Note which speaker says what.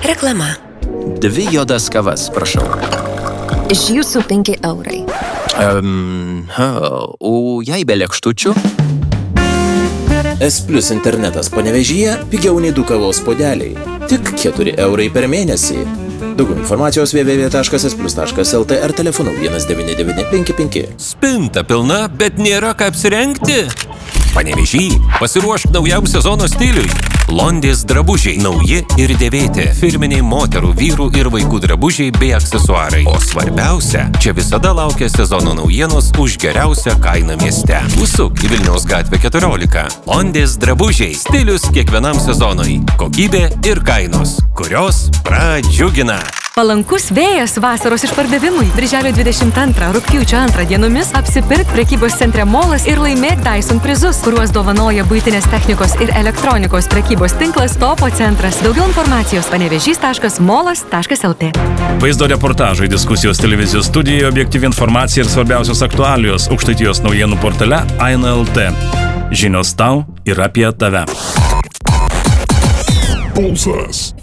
Speaker 1: Reklama.
Speaker 2: 2 juodas kavas, prašau.
Speaker 1: Iš jūsų 5 eurai.
Speaker 2: O jei be lėkštučių?
Speaker 3: S Plus internetas Panevėžyje pigiau nei 2 kavos puodeliai. Tik 4 eurai per mėnesį. Daugiau informacijos www.splus.lt ar telefonu 19955.
Speaker 4: Spinta pilna, bet nėra ką apsirengti. Panevėžy, pasiruošk naujam sezono stiliui. Londės drabužiai, nauji ir dėvėti. Firminiai moterų, vyrų ir vaikų drabužiai bei aksesuarai. O svarbiausia, čia visada laukia sezono naujienos už geriausią kainą mieste. Užsuk į Vilniaus gatvę 14. Londės drabužiai, stilius kiekvienam sezonui. Kokybė ir kainos, kurios pradžiugina.
Speaker 5: Palankus vėjas vasaros išpardavimui. Birželio 22, rugpjūčio 2 dienomis apsipirk prekybos centre Molas ir laimėk Dyson prizus, kuriuos dovanoja buitinės technikos ir elektronikos prekybos tinklas Topo centras. Daugiau informacijos panevežys.molas.lt.
Speaker 6: Vaizdo reportažai, diskusijos televizijos studijoje, objektyvi informacija ir svarbiausios aktualijos Aukštaitijos naujienų portale Aina LT. Žinios tau ir apie tave.
Speaker 7: Pulsas.